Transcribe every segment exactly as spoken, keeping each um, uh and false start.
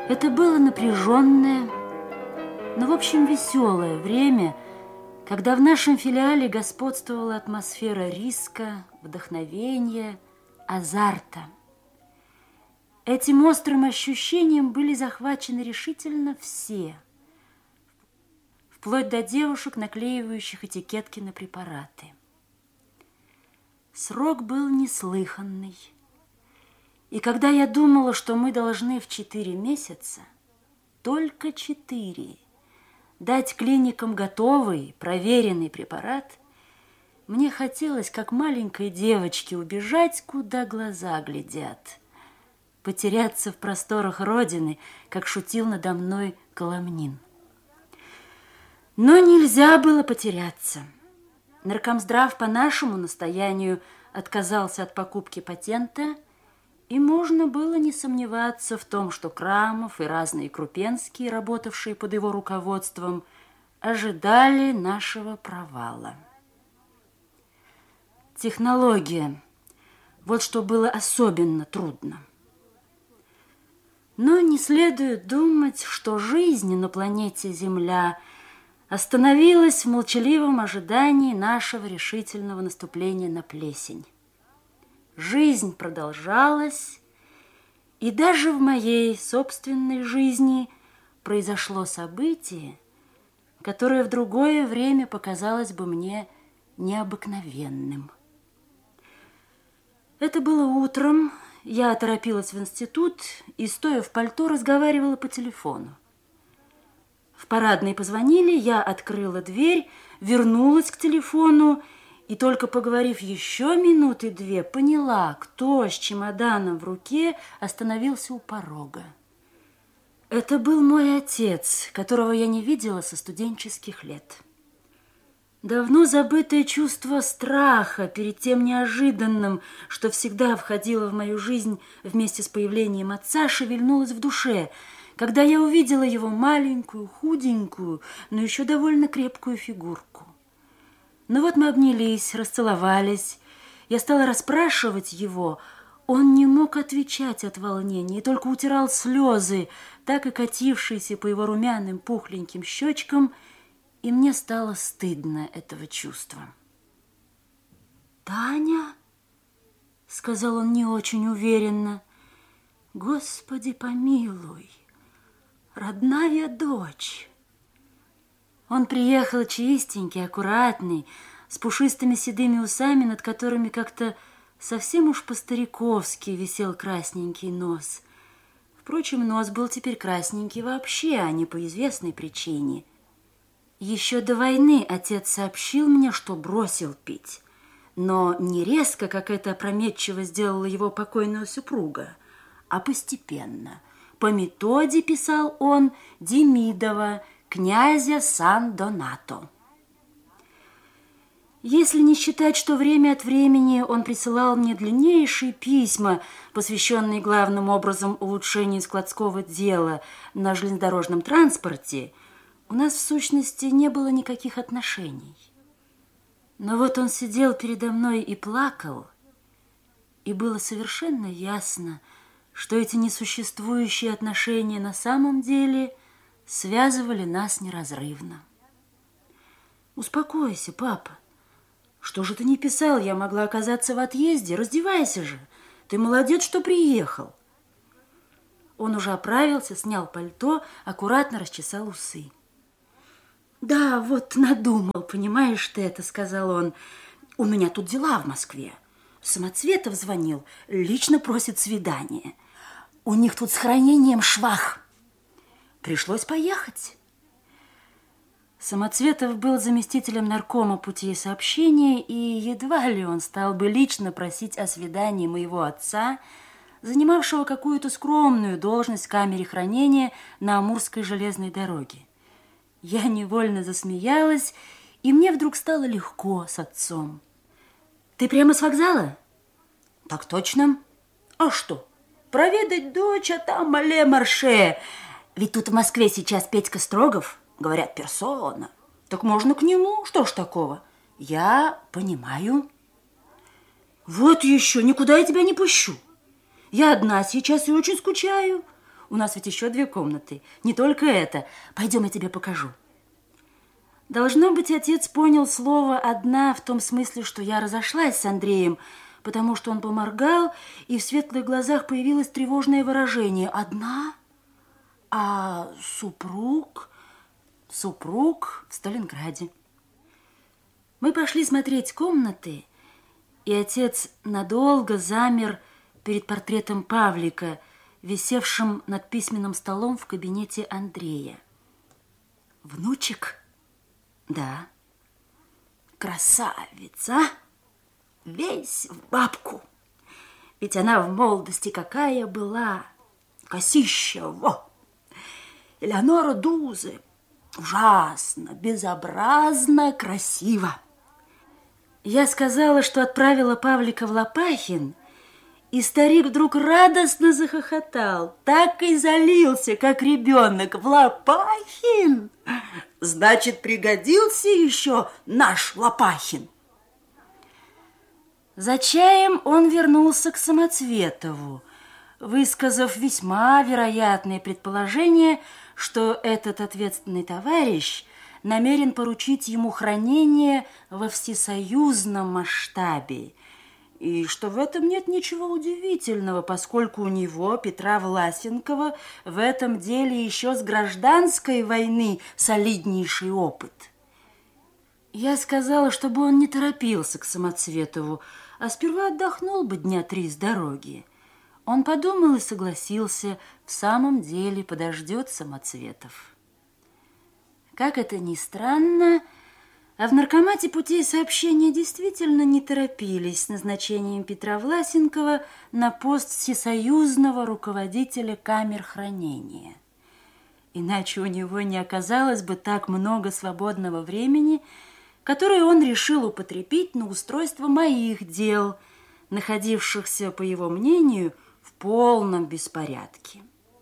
Это было напряженное, но, в общем, веселое время, когда в нашем филиале господствовала атмосфера риска, вдохновения, азарта. Этим острым ощущением были захвачены решительно все, вплоть до девушек, наклеивающих этикетки на препараты. Срок был неслыханный. И когда я думала, что мы должны в четыре месяца, только четыре, дать клиникам готовый, проверенный препарат, мне хотелось, как маленькой девочке, убежать, куда глаза глядят, потеряться в просторах Родины, как шутил надо мной Коломнин. Но нельзя было потеряться. Наркомздрав по нашему настоянию отказался от покупки патента, и можно было не сомневаться в том, что Крамов и разные Крупенские, работавшие под его руководством, ожидали нашего провала. Технология – вот что было особенно трудно. Но не следует думать, что жизнь на планете Земля остановилась в молчаливом ожидании нашего решительного наступления на плесень. Жизнь продолжалась, и даже в моей собственной жизни произошло событие, которое в другое время показалось бы мне необыкновенным. Это было утром, я торопилась в институт и, стоя в пальто, разговаривала по телефону. В парадной позвонили, я открыла дверь, вернулась к телефону, и только поговорив еще минуты две, поняла, кто с чемоданом в руке остановился у порога. Это был мой отец, которого я не видела со студенческих лет. Давно забытое чувство страха перед тем неожиданным, что всегда входило в мою жизнь вместе с появлением отца, шевельнулось в душе, когда я увидела его маленькую, худенькую, но еще довольно крепкую фигурку. Ну вот мы обнялись, расцеловались. Я стала расспрашивать его. Он не мог отвечать от волнения и только утирал слезы, так и катившиеся по его румяным пухленьким щечкам, и мне стало стыдно этого чувства. «Таня?» — сказал он не очень уверенно. «Господи помилуй, родная дочь». Он приехал чистенький, аккуратный, с пушистыми седыми усами, над которыми как-то совсем уж по-стариковски висел красненький нос. Впрочем, нос был теперь красненький вообще, а не по известной причине. Еще до войны отец сообщил мне, что бросил пить, но не резко, как это опрометчиво сделала его покойная супруга, а постепенно. По методе, писал он, Демидова, князя Сан-Донато. Если не считать, что время от времени он присылал мне длиннейшие письма, посвященные главным образом улучшению складского дела на железнодорожном транспорте, у нас в сущности не было никаких отношений. Но вот он сидел передо мной и плакал, и было совершенно ясно, что эти несуществующие отношения на самом деле связывали нас неразрывно. «Успокойся, папа. Что же ты не писал? Я могла оказаться в отъезде. Раздевайся же. Ты молодец, что приехал». Он уже оправился, снял пальто, аккуратно расчесал усы. «Да, вот надумал, понимаешь ты это», — сказал он. «У меня тут дела в Москве. Самоцветов звонил, лично просит свидания. У них тут с хранением швах. Пришлось поехать». Самоцветов был заместителем наркома путей сообщения, и едва ли он стал бы лично просить о свидании моего отца, занимавшего какую-то скромную должность в камере хранения на Амурской железной дороге. Я невольно засмеялась, и мне вдруг стало легко с отцом. «Ты прямо с вокзала?» «Так точно. А что? Проведать дочь, а там мале-марше. Ведь тут в Москве сейчас Петька Строгов, говорят, персона. Так можно к нему, что ж такого? Я понимаю». «Вот еще, никуда я тебя не пущу. Я одна сейчас и очень скучаю. У нас ведь еще две комнаты. Не только это. Пойдем, я тебе покажу. Должно быть, отец понял слово «одна» в том смысле, что я разошлась с Андреем, потому что он поморгал, и в светлых глазах появилось тревожное выражение. «Одна? А супруг?» «Супруг в Сталинграде». Мы пошли смотреть комнаты, и отец надолго замер перед портретом Павлика, висевшим над письменным столом в кабинете Андрея. «Внучек?» «Да». «Красавица, весь в бабку. Ведь она в молодости какая была, косища, во! Элеонора Дузе, ужасно, безобразно красиво». Я сказала, что отправила Павлика в Лопахин, и старик вдруг радостно захохотал, так и залился, как ребенок. «В Лопахин? Значит, пригодился еще наш Лопахин». За чаем он вернулся к Самоцветову, высказав весьма вероятное предположение, что этот ответственный товарищ намерен поручить ему хранение во всесоюзном масштабе, и что в этом нет ничего удивительного, поскольку у него, Петра Власенкова, в этом деле еще с гражданской войны солиднейший опыт. Я сказала, чтобы он не торопился к Самоцветову, а сперва отдохнул бы дня три с дороги. Он подумал и согласился, в самом деле подождет Самоцветов. Как это ни странно, а в наркомате путей сообщения действительно не торопились с назначением Петра Власенкова на пост всесоюзного руководителя камер хранения. Иначе у него не оказалось бы так много свободного времени, которое он решил употребить на устройство моих дел, находившихся, по его мнению, в полном беспорядке.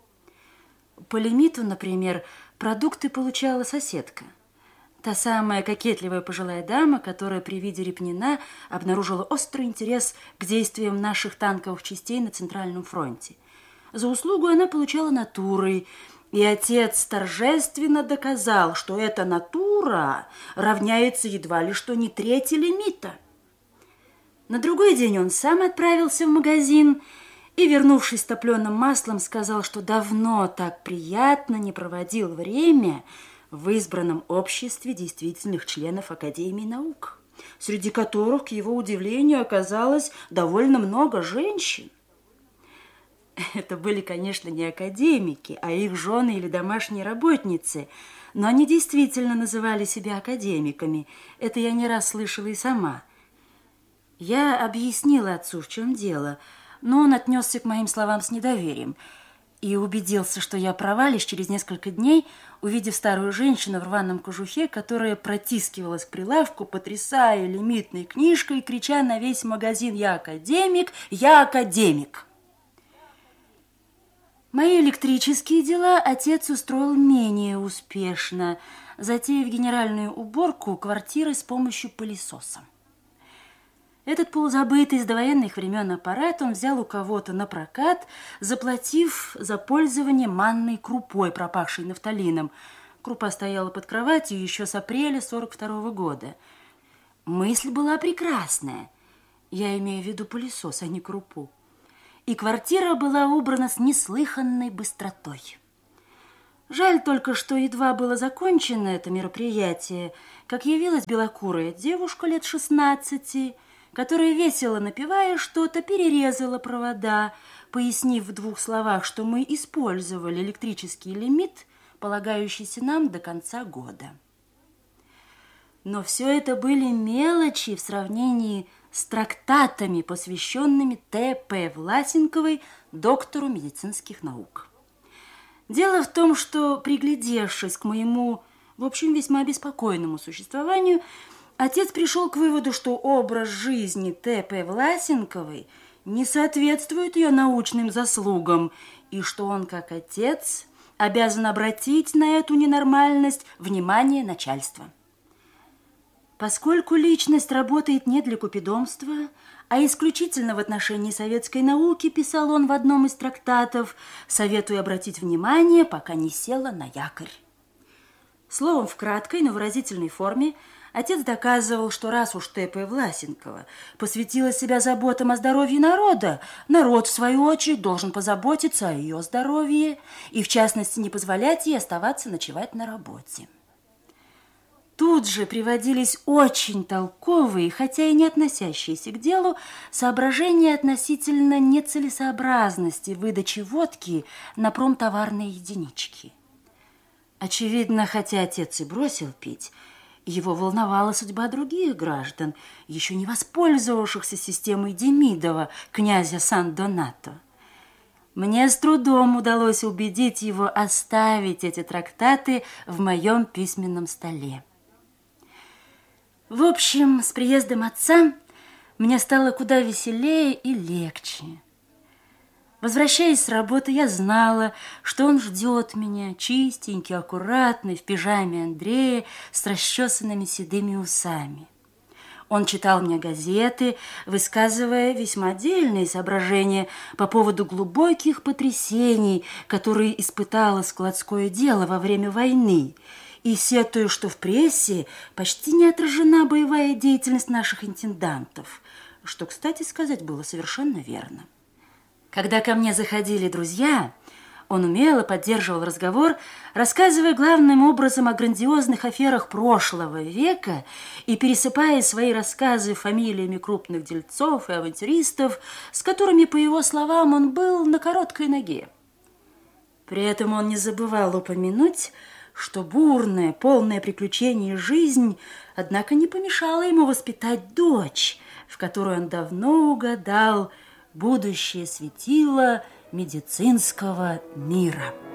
По лимиту, например, продукты получала соседка. Та самая кокетливая пожилая дама, которая при виде Репнина обнаружила острый интерес к действиям наших танковых частей на Центральном фронте. За услугу она получала натурой, и отец торжественно доказал, что эта натура равняется едва ли что не трети лимита. На другой день он сам отправился в магазин и, вернувшись с топленым маслом, сказал, что давно так приятно не проводил время в избранном обществе действительных членов Академии наук, среди которых, к его удивлению, оказалось довольно много женщин. Это были, конечно, не академики, а их жены или домашние работницы, но они действительно называли себя академиками. Это я не раз слышала и сама. Я объяснила отцу, в чем дело, но он отнесся к моим словам с недоверием и убедился, что я права лишь через несколько дней, увидев старую женщину в рваном кожухе, которая протискивалась к прилавку, потрясая лимитной книжкой, крича на весь магазин: «Я академик! Я академик!» Мои электрические дела отец устроил менее успешно, затеяв генеральную уборку квартиры с помощью пылесоса. Этот полузабытый с довоенных времен аппарат он взял у кого-то на прокат, заплатив за пользование манной крупой, пропахшей нафталином. Крупа стояла под кроватью еще с апреля сорок второго года. Мысль была прекрасная. Я имею в виду пылесос, а не крупу. И квартира была убрана с неслыханной быстротой. Жаль только, что едва было закончено это мероприятие, как явилась белокурая девушка лет шестнадцати, которая, весело напевая что-то, перерезала провода, пояснив в двух словах, что мы использовали электрический лимит, полагающийся нам до конца года. Но все это были мелочи в сравнении с трактатами, посвященными Т П Власенковой, доктору медицинских наук. Дело в том, что, приглядевшись к моему, в общем, весьма беспокойному существованию, отец пришел к выводу, что образ жизни Т П Власенковой не соответствует ее научным заслугам, и что он, как отец, обязан обратить на эту ненормальность внимание начальства. Поскольку личность работает не для купидомства, а исключительно в отношении советской науки, писал он в одном из трактатов, советую обратить внимание, пока не села на якорь. Словом, в краткой, но выразительной форме отец доказывал, что раз уж Т П Власенкова посвятила себя заботам о здоровье народа, народ, в свою очередь, должен позаботиться о ее здоровье и, в частности, не позволять ей оставаться ночевать на работе. Тут же приводились очень толковые, хотя и не относящиеся к делу, соображения относительно нецелесообразности выдачи водки на промтоварные единички. Очевидно, хотя отец и бросил пить, его волновала судьба других граждан, еще не воспользовавшихся системой Демидова, князя Сан-Донато. Мне с трудом удалось убедить его оставить эти трактаты в моем письменном столе. В общем, с приездом отца мне стало куда веселее и легче. Возвращаясь с работы, я знала, что он ждет меня, чистенький, аккуратный, в пижаме Андрея, с расчесанными седыми усами. Он читал мне газеты, высказывая весьма дельные соображения по поводу глубоких потрясений, которые испытало складское дело во время войны, и сетую, что в прессе почти не отражена боевая деятельность наших интендантов, что, кстати сказать, было совершенно верно. Когда ко мне заходили друзья, он умело поддерживал разговор, рассказывая главным образом о грандиозных аферах прошлого века и пересыпая свои рассказы фамилиями крупных дельцов и авантюристов, с которыми, по его словам, он был на короткой ноге. При этом он не забывал упомянуть, что бурная, полная приключений жизнь, однако, не помешала ему воспитать дочь, в которую он давно угадал будущее светило медицинского мира.